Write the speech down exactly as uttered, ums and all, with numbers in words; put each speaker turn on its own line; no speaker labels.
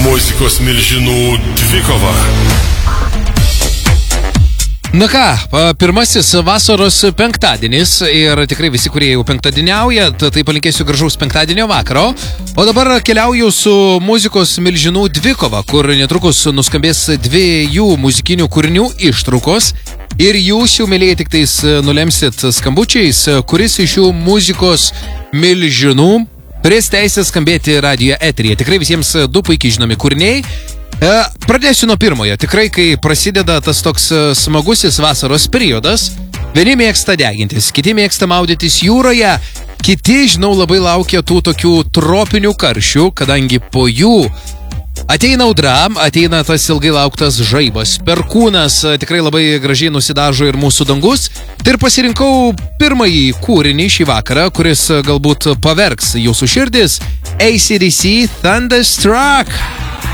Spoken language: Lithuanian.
Muzikos milžinų dvikova.
Na ką, pirmasis vasaros penktadienis ir tikrai visi, kurie jau penktadieniauja, tai palinkėsiu gražaus penktadienio vakaro. O dabar keliauju su muzikos milžinų dvikova, kur netrukus nuskambės dviejų muzikinių kūrinių ištraukos. Ir jūs jau, mėlyje, tik tais nulemsit skambučiais, kuris iš šių muzikos milžinų turės teisę skambėti radijo eteryje. Tikrai visiems du puikiai žinomi kūriniai. Pradėsiu nuo pirmojo. Tikrai, kai prasideda tas toks smagusis vasaros periodas, vieni mėgsta degintis, kiti mėgsta maudytis jūroje, kiti, žinau, labai laukia tų tokių tropinių karščių, kadangi po jų ateina audra, ateina tas ilgai lauktas žaibas, perkūnas, tikrai labai gražiai nusidažo ir mūsų dangus. Tai ir pasirinkau pirmąjį kūrinį šį vakarą, kuris galbūt pavergs jūsų širdis. A C D C Thunderstruck.